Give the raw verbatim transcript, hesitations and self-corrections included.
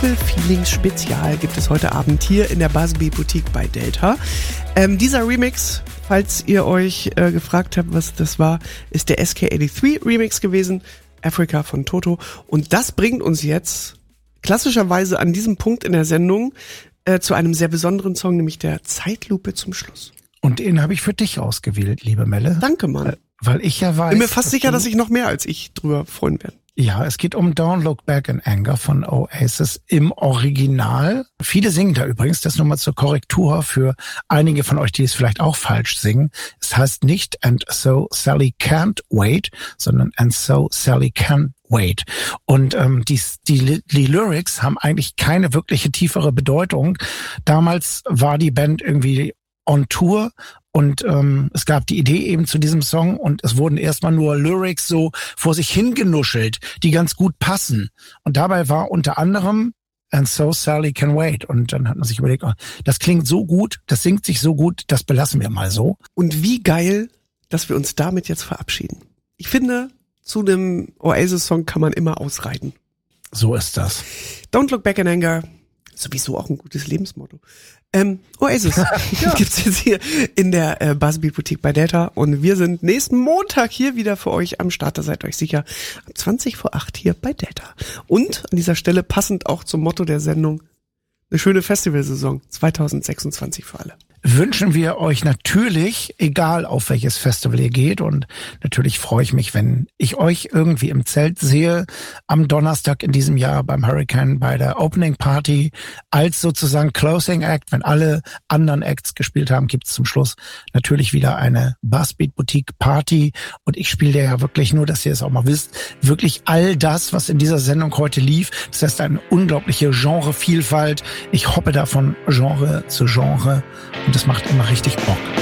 Feelings Spezial gibt es heute Abend hier in der Buzzbeat Boutique bei Delta. Ähm, dieser Remix, falls ihr euch äh, gefragt habt, was das war, ist der S K dreiundachtzig Remix gewesen, Africa von Toto. Und das bringt uns jetzt klassischerweise an diesem Punkt in der Sendung äh, zu einem sehr besonderen Song, nämlich der Zeitlupe zum Schluss. Und den habe ich für dich ausgewählt, liebe Melle. Danke, Mann. Weil, weil ich ja weiß... Bin mir fast sicher, dass ich noch mehr als ich drüber freuen werde. Ja, es geht um Don't Look Back in Anger von Oasis im Original. Viele singen da übrigens, das nur mal zur Korrektur für einige von euch, die es vielleicht auch falsch singen. Es heißt nicht And So Sally Can't Wait, sondern And So Sally Can Wait. Und ähm, die, die, die Lyrics haben eigentlich keine wirkliche tiefere Bedeutung. Damals war die Band irgendwie on Tour und ähm, es gab die Idee eben zu diesem Song und es wurden erstmal nur Lyrics so vor sich hingenuschelt, die ganz gut passen. Und dabei war unter anderem And So Sally Can Wait. Und dann hat man sich überlegt, oh, das klingt so gut, das singt sich so gut, das belassen wir mal so. Und wie geil, dass wir uns damit jetzt verabschieden. Ich finde, zu einem Oasis-Song kann man immer ausreiten. So ist das. Don't Look Back in Anger, sowieso auch ein gutes Lebensmotto. Ähm, Oasis ja. Gibt's jetzt hier in der äh, Buzzbeat Boutique bei Delta und wir sind nächsten Montag hier wieder für euch am Start, da seid euch sicher, ab zwanzig vor acht hier bei Delta. Und an dieser Stelle passend auch zum Motto der Sendung, eine schöne Festivalsaison zwanzig sechsundzwanzig für alle. Wünschen wir euch natürlich, egal auf welches Festival ihr geht, und natürlich freue ich mich, wenn ich euch irgendwie im Zelt sehe, am Donnerstag in diesem Jahr beim Hurricane bei der Opening Party als sozusagen Closing Act. Wenn alle anderen Acts gespielt haben, gibt es zum Schluss natürlich wieder eine Buzzbeat Boutique Party und ich spiele ja wirklich nur, dass ihr es auch mal wisst, wirklich all das, was in dieser Sendung heute lief. Das heißt, eine unglaubliche Genrevielfalt. Ich hoppe da von Genre zu Genre. Und das macht immer richtig Bock.